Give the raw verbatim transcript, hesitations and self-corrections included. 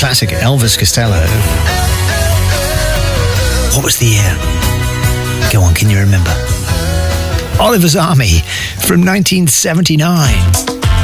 classic Elvis Costello. What was the year? Go on, can you remember? Oliver's Army from nineteen seventy-nine.